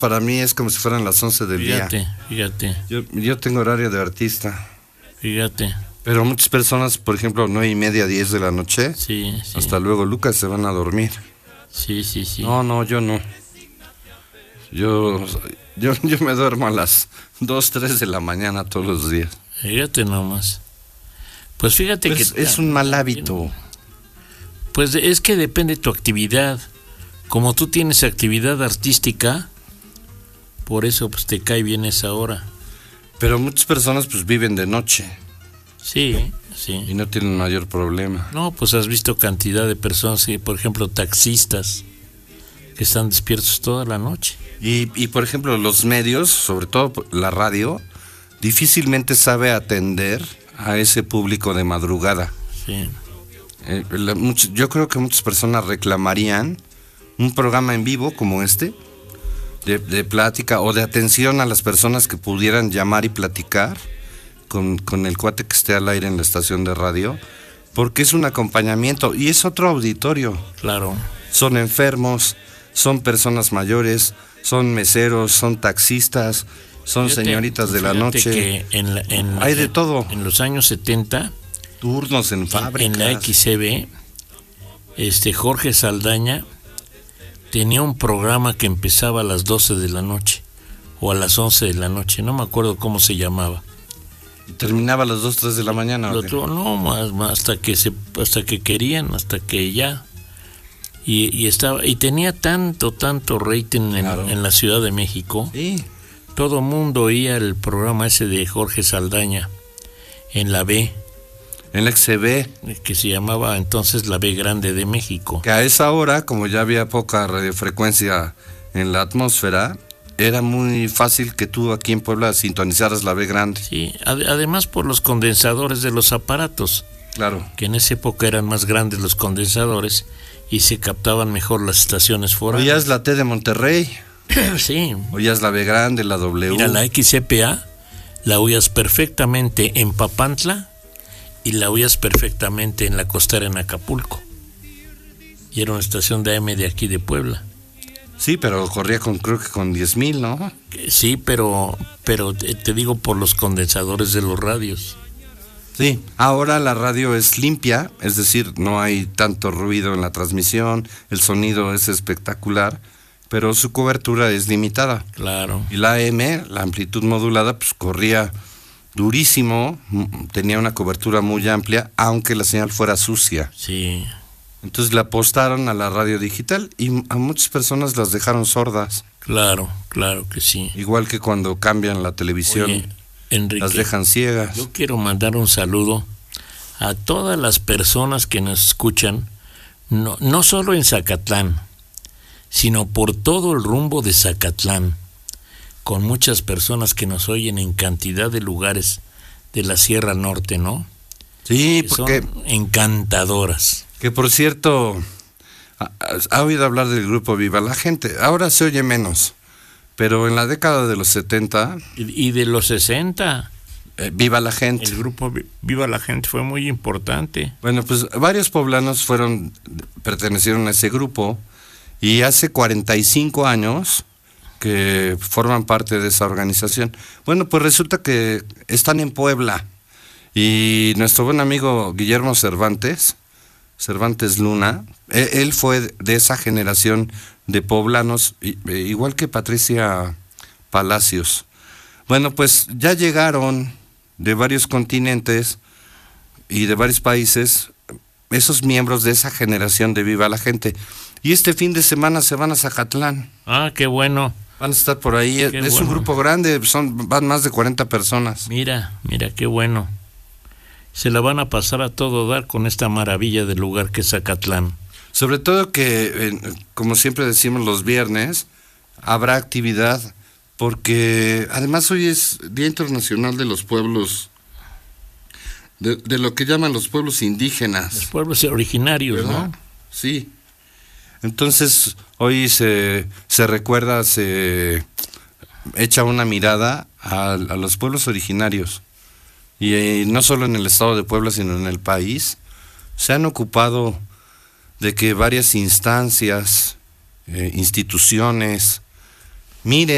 para mí es como si fueran las 11 del día. Fíjate. Yo tengo horario de artista. Fíjate. Pero muchas personas, por ejemplo, 9:30, 10 de la noche, Sí. hasta luego, Lucas, se van a dormir. Sí. No, yo no. Yo me duermo a las 2, 3 de la mañana todos los días. Fíjate nomás. Pues fíjate Pues que... es un mal hábito. Pues es que depende de tu actividad. Como tú tienes actividad artística, por eso pues te cae bien esa hora. Pero muchas personas pues viven de noche. Sí. Y no tienen mayor problema. No, pues has visto cantidad de personas, que, por ejemplo, taxistas, que están despiertos toda la noche. Y por ejemplo, los medios, sobre todo la radio, difícilmente sabe atender a ese público de madrugada. Sí. Yo creo que muchas personas reclamarían un programa en vivo como este, de plática o de atención a las personas que pudieran llamar y platicar con el cuate que esté al aire en la estación de radio, porque es un acompañamiento y es otro auditorio. Claro. Son enfermos, son personas mayores, son meseros, son taxistas, son señoritas de la noche. Que hay de todo. En los años 70, turnos en fábricas. En la XCB, Jorge Saldaña tenía un programa que empezaba a las 12 de la noche o a las 11 de la noche, no me acuerdo cómo se llamaba. ¿Y terminaba a las 2, 3 de la mañana? No, más hasta que querían, hasta que ya. Y tenía tanto rating en la Ciudad de México. Sí. Todo mundo oía el programa ese de Jorge Saldaña en la B. En la XCB. Que se llamaba entonces la B Grande de México. Que a esa hora, como ya había poca radiofrecuencia en la atmósfera, era muy fácil que tú aquí en Puebla sintonizaras la B Grande. Sí, además por los condensadores de los aparatos. Claro. Que en esa época eran más grandes los condensadores y se captaban mejor las estaciones foráneas. Oías la T de Monterrey. Sí. Oías la B Grande, la W. Mira, la XCPA la oías perfectamente en Papantla y la oías perfectamente en la costera en Acapulco. Y era una estación de AM de aquí de Puebla. Sí, pero corría creo que con 10,000, ¿no? Sí, pero te digo por los condensadores de los radios. Sí, ahora la radio es limpia, es decir, no hay tanto ruido en la transmisión, el sonido es espectacular, pero su cobertura es limitada. Claro. Y la AM, la amplitud modulada, pues corría durísimo, tenía una cobertura muy amplia, aunque la señal fuera sucia. Sí. Entonces le apostaron a la radio digital y a muchas personas las dejaron sordas. Claro que sí. Igual que cuando cambian la televisión. Oye, Enrique, las dejan ciegas. Yo quiero mandar un saludo a todas las personas que nos escuchan, no solo en Zacatlán, sino por todo el rumbo de Zacatlán, con muchas personas que nos oyen en cantidad de lugares de la Sierra Norte, ¿no? Sí, que porque son encantadoras. Que por cierto, ha oído hablar del grupo Viva la Gente. Ahora se oye menos, pero en la década de los 70 y de los 60, Viva la Gente. El grupo Viva la Gente fue muy importante. Bueno, pues varios poblanos pertenecieron a ese grupo y hace 45 años que forman parte de esa organización. Bueno, pues resulta que están en Puebla y nuestro buen amigo Guillermo Cervantes Luna, él fue de esa generación de poblanos, igual que Patricia Palacios. Bueno, pues ya llegaron de varios continentes y de varios países esos miembros de esa generación de Viva la Gente. Y este fin de semana se van a Zacatlán. Ah, qué bueno. Van a estar por ahí. Es bueno. Un grupo grande, van más de 40 personas. Mira, qué bueno. Se la van a pasar a todo dar con esta maravilla del lugar que es Zacatlán. Sobre todo que, como siempre decimos los viernes, habrá actividad, porque además hoy es Día Internacional de los Pueblos, de lo que llaman los pueblos indígenas. Los pueblos originarios, ¿verdad? ¿No? Sí. Entonces, hoy se recuerda, se echa una mirada a los pueblos originarios. Y no solo en el estado de Puebla, sino en el país, se han ocupado de que varias instancias, instituciones, miren